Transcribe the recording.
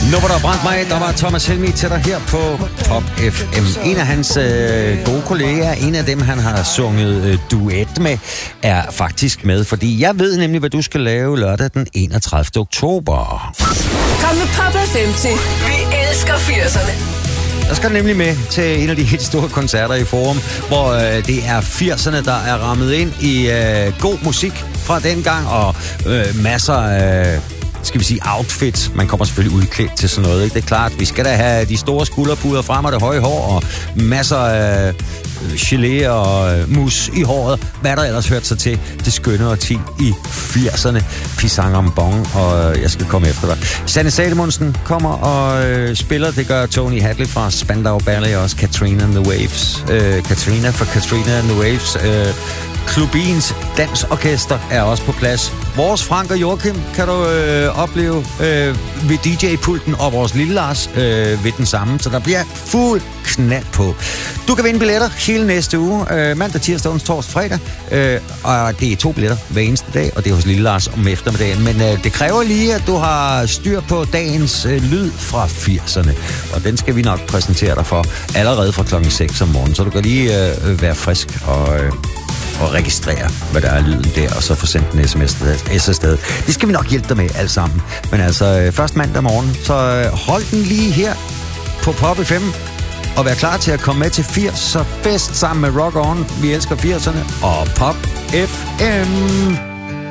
Nu var der brændt mig af, der var Thomas Helmig til dig her på Pop FM. En af hans gode kolleger, en af dem, han har sunget duet med, er faktisk med. Fordi jeg ved nemlig, hvad du skal lave lørdag den 31. oktober. Kom med Pop FM til Vi elsker 80'erne. Jeg skal nemlig med til en af de helt store koncerter i Forum, hvor det er 80'erne, der er rammet ind i god musik fra dengang, og masser af skal vi sige outfits. Man kommer selvfølgelig udklædt til sådan noget, ikke? Det er klart, vi skal da have de store skulderpuder frem og det høje hår, og masser af gelé og mus i håret. Hvad der ellers hørt sig til det skønne årti i 80'erne. Pisang om bong, og jeg skal komme efter dig. Sanne Salomonsen kommer og spiller. Det gør Tony Hadley fra Spandau Ballet, og også Katrina and the Waves. Katrina fra Katrina and the Waves. Klubins dansorkester er også på plads. Vores Frank og Joachim kan du opleve ved DJ-pulten, og vores lille Lars ved den samme. Så der bliver fuld knald på. Du kan vinde billetter hele næste uge. Mandag, tirsdag, onsdag, torsdag, fredag. Og det er 2 billetter hver eneste dag, og det er hos lille Lars om eftermiddagen. Men det kræver lige, at du har styr på dagens lyd fra 80'erne. Og den skal vi nok præsentere dig for allerede fra klokken 6 om morgenen. Så du kan lige være frisk og registrere, hvad der er lyden der, og så få sendt en sms afsted. Det skal vi nok hjælpe dig med alt sammen. Men altså, først mandag morgen, så hold den lige her på Pop FM, og vær klar til at komme med til 80'er fest sammen med Rock On. Vi elsker 80'erne og Pop FM.